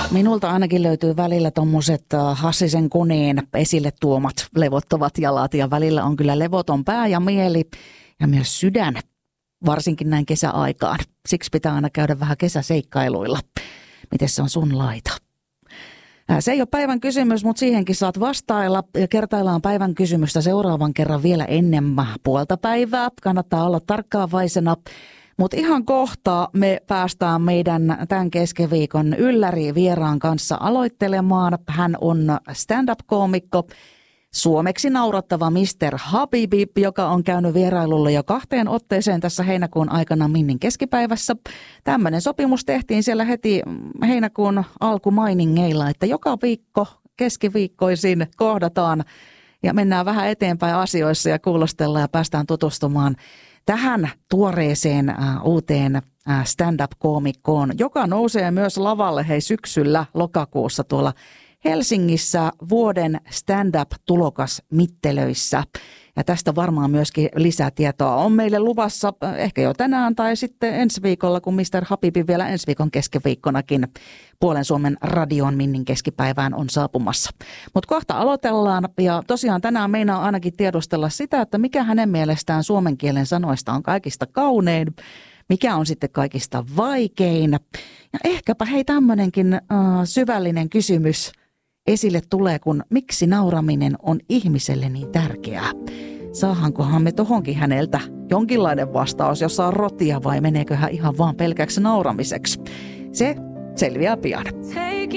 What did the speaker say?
Minulta ainakin löytyy välillä tommoset Hassisen koneen esille tuomat levottavat jalat ja välillä on kyllä levoton pää ja mieli ja myös sydän, varsinkin näin kesäaikaan. Siksi pitää aina käydä vähän kesäseikkailuilla. Miten se on sun laita? Se ei ole päivän kysymys, mutta siihenkin saat vastailla ja kertaillaan päivän kysymystä seuraavan kerran vielä ennen puolta päivää. Kannattaa olla tarkkaavaisena. Mutta ihan kohta me päästään meidän tämän keskiviikon ylläri vieraan kanssa aloittelemaan. Hän on stand-up-koomikko, suomeksi naurattava Mr. Habibi, joka on käynyt vierailulle jo 2 otteeseen tässä heinäkuun aikana Minnin keskipäivässä. Tämmöinen sopimus tehtiin siellä heti heinäkuun alkumainingeilla, että joka viikko keskiviikkoisin kohdataan ja mennään vähän eteenpäin asioissa ja kuulostellaan ja päästään tutustumaan tähän tuoreeseen uuteen stand-up-koomikkoon, joka nousee myös lavalle syksyllä lokakuussa tuolla Helsingissä vuoden stand-up-tulokasmittelöissä. Ja tästä varmaan myöskin lisätietoa on meille luvassa ehkä jo tänään tai sitten ensi viikolla, kun Mr. Habibi vielä ensi viikon keskiviikkonakin Puolen Suomen radion Minnin keskipäivään on saapumassa. Mutta kohta aloitellaan ja tosiaan tänään meinaa ainakin tiedustella sitä, että mikä hänen mielestään suomen kielen sanoista on kaikista kaunein, mikä on sitten kaikista vaikein. Ja ehkäpä tämmöinenkin syvällinen kysymys esille tulee, kun miksi nauraminen on ihmiselle niin tärkeää. Saahankohan me tohonkin häneltä jonkinlainen vastaus, jossa on rotia vai meneekö hän ihan vaan pelkäksi nauramiseksi? Se selviää pian.